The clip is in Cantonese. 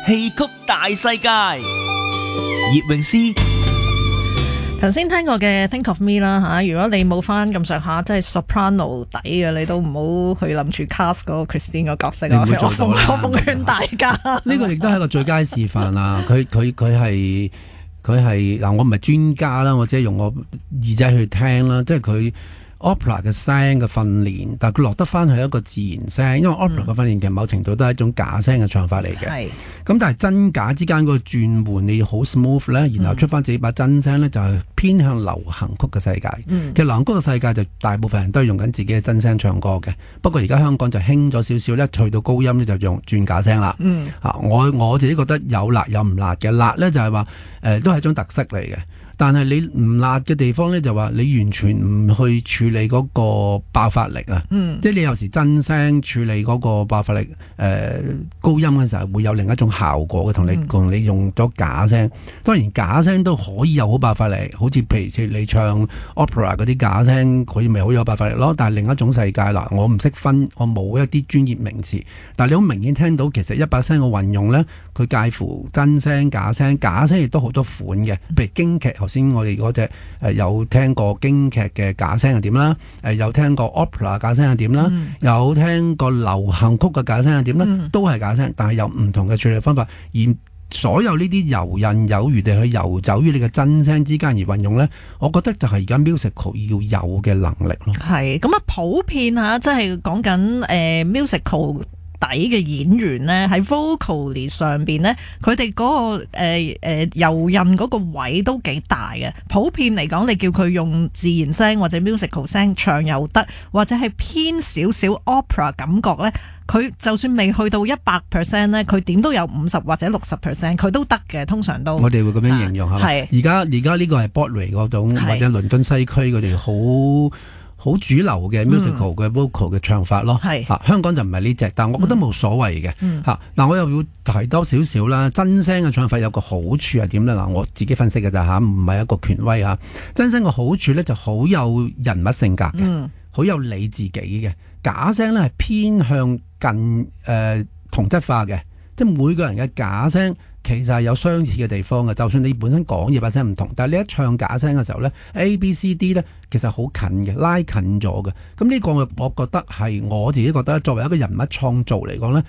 戲曲大世界，葉詠詩。 頭先聽過嘅 Think of Me 啦吓，如果你冇翻咁上下，即係 soprano 底嘅，你都唔好去諗住 cast 嗰個 Christine 個角色啊！我奉勸大家， 呢個亦都係一個最佳示範啦。佢係嗱，我唔係專家啦，我只係用我耳仔去聽啦，即係佢 opera 嘅聲嘅訓練，但係佢落得翻係一個自然聲，因為 opera 嘅訓練其實某程度都係一種假聲嘅唱法嚟嘅。係咁，但係真假之間嗰個轉換你要好 smooth 咧，然後出翻自己把真聲咧，就係偏向流行曲嘅世界。其實流行曲嘅世界就大部分人都係用緊自己嘅真聲唱歌嘅，不過而家香港就興咗少少咧，去到高音咧就用轉假聲啦。我自己覺得有辣有唔辣嘅，辣咧就係話都係一種特色嚟嘅。但係你唔辣嘅地方咧，就話你完全唔去處理嗰個爆發力啊！即係你有時真聲處理嗰個爆發力，高音嘅時候會有另一種效果嘅，同你用咗假聲。當然假聲都可以有好爆發力，好似譬如你唱 opera 嗰啲假聲，佢咪好有爆發力咯。但係另一種世界啦，我唔識分，我冇一啲專業名詞，但係你好明顯聽到其實一把聲嘅運用咧，佢介乎真聲、假聲，假聲亦都好多款嘅，譬如京劇。頭先我哋嗰隻有聽過京劇嘅假聲係點啦，有聽過 opera 假聲係點啦，有聽過流行曲嘅假聲係點啦，都係假聲，但係有唔同嘅處理方法，而所有呢啲游刃有餘地去游走於你嘅真聲之間而運用呢，我覺得就係而家 musical 要有嘅能力咯。係咁啊，普遍嚇，即係講緊musical底嘅演員咧，喺 vocally 上邊咧，佢哋嗰個游刃嗰個位都幾大嘅。普遍嚟講，你叫佢用自然聲或者 musical 聲唱又得，或者係偏少少 opera 感覺咧，佢就算未去到100% 咧，佢點都有50或者60%，佢都得嘅。通常都我哋會咁樣形容係咪？而家呢個係 Broadway 嗰種或者倫敦西區佢哋好主流嘅 musical 嘅 vocal 嘅唱法咯，香港就唔係呢隻，但我覺得冇所謂嘅嚇。嗱，我又要提多少少啦，真聲嘅唱法有個好處係點咧？嗱，我自己分析嘅咋嚇，唔係一個權威嚇。真聲嘅好處咧就好有人物性格嘅，好有你自己嘅。假聲咧係偏向近同質化嘅，即係每個人嘅假聲其實係有相似嘅地方嘅，就算你本身講嘢把聲唔同，但係你一唱假聲嘅時候咧 A、B、C、D 咧其實好近嘅，拉近咗嘅。咁呢個我覺得係我自己覺得作為一個人物創造嚟講咧，